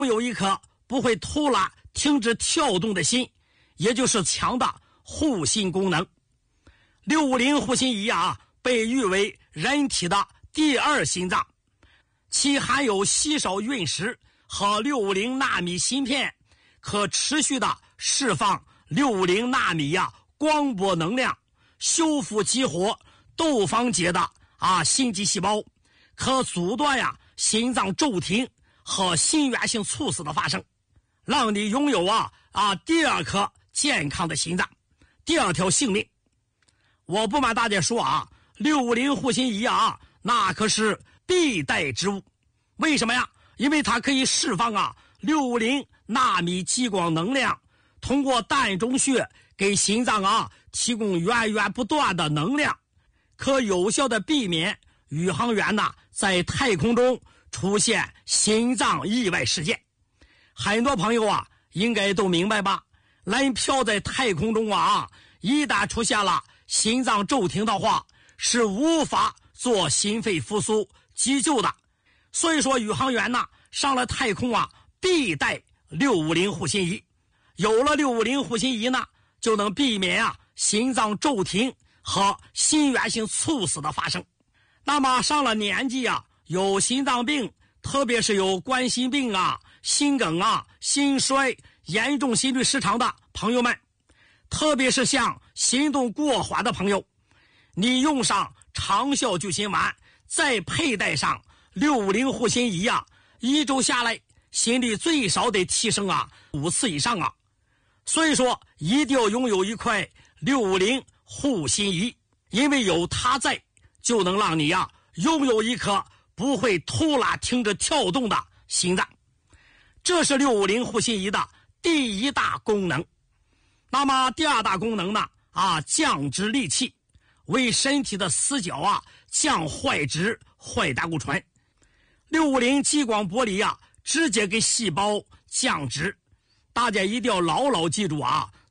有一颗不会突然停止跳动的心，也就是强的护心功能。650护心仪啊，被誉为人体的第二心脏，其含有稀少陨石和650纳米芯片，可持续的释放650纳米光波能量，修复激活窦房结的心肌细胞，可阻断心脏骤停和心源性猝死的发生，让你拥有第二颗健康的心脏，第二条性命。我不瞒大家说650护心仪那可是必带之物。为什么呀？因为它可以释放650纳米激光能量，通过膻中穴给心脏提供源源不断的能量，可有效的避免宇航员在太空中出现心脏意外事件。很多朋友应该都明白吧，人飘在太空中一旦出现了心脏骤停的话，是无法做心肺复苏急救的。所以说宇航员上了太空必带650护心仪。有了650护心仪就能避免心脏骤停和心源性猝死的发生。那么上了年纪有心脏病，特别是有冠心病心梗心衰、严重心律失常的朋友们，特别是像心动过缓的朋友，你用上长效救心丸，再佩戴上650护心仪1周下来心率最少得提升5次以上所以说一定要拥有一块650护心仪，因为有它在，就能让你拥有一颗不会突然停止跳动的心脏。这是650护心仪的第一大功能。那么第二大功能呢降脂利气，为身体的死角降坏脂坏胆固醇。650激光玻璃直接给细胞降脂。大家一定要牢牢记住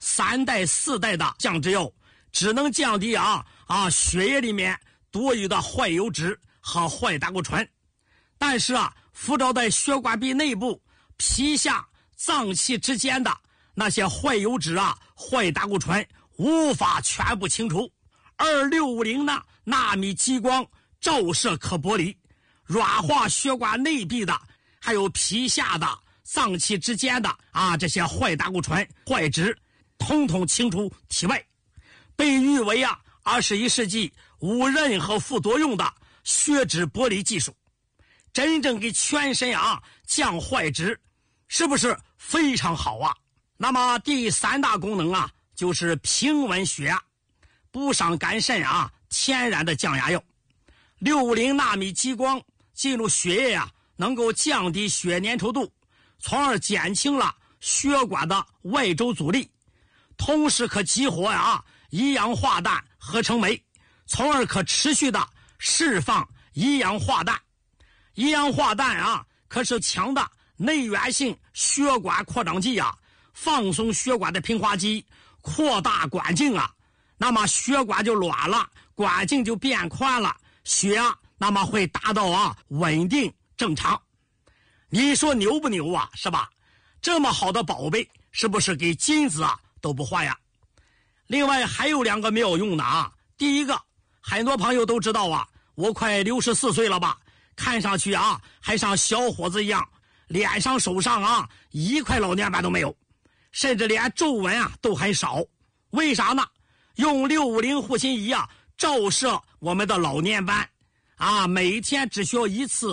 3代4代的降脂药只能降低血液里面多余的坏油脂和坏胆固醇，但是附着在血管壁内部、皮下、脏器之间的那些坏油脂坏胆固醇无法全部清除。而650纳米激光照射可剥离，软化血管内壁的还有皮下的脏器之间的这些坏胆固醇坏脂统统清除体外，被誉为21世纪无任何副作用的血脂剥离技术，真正给全身降坏脂，是不是非常好那么第3大功能就是平稳血压，不伤肝肾天然的降压药。650纳米激光进入血液能够降低血粘稠度，从而减轻了血管的外周阻力，同时可激活一氧化氮合成酶，从而可持续的释放一氧化氮。一氧化氮可是强的内源性血管扩张剂放松血管的平滑肌，扩大管径那么血管就软了，管径就变宽了，血那么会达到稳定正常。你说牛不牛是吧？这么好的宝贝，是不是给金子都不换呀？另外还有2个妙用的第一个，很多朋友都知道我快64岁了吧，看上去还像小伙子一样，脸上手上一块老年斑都没有，甚至连皱纹都很少。为啥呢？用650护心仪照射我们的老年斑每天只需要一次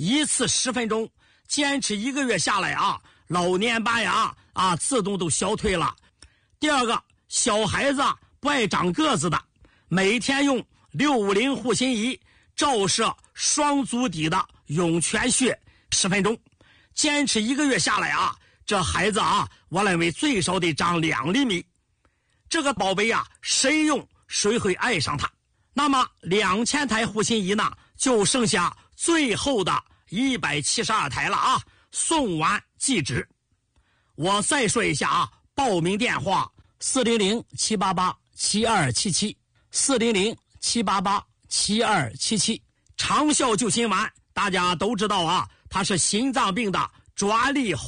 10分钟，坚持1个月下来老年斑自动都消退了。第二个，小孩子不爱长个子的，每天用650护心仪照射双足底的涌泉穴10分钟，坚持1个月下来这孩子我认为最少得长2厘米。这个宝贝谁用谁会爱上它。那么2000台护心仪呢，就剩下最后的172台了送完即止。我再说一下报名电话400-788-7277 400-788-7277。长效救心丸大家都知道它是心脏病的抓力